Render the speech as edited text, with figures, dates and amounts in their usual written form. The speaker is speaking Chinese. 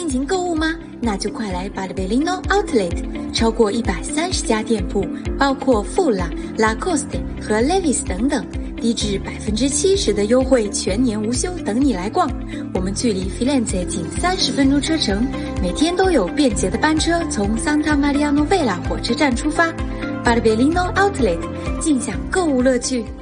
情购物吗？那就快来Barberino Outlet， 超过130家店铺，包括富拉、Lacoste 和 Levi's 等等，低至70%的优惠，全年无休，等你来逛。我们距离 Firenze 仅30分钟车程，每天都有便捷的班车从 Santa Maria Novella 火车站出发。Barberino Outlet， 尽享购物乐趣。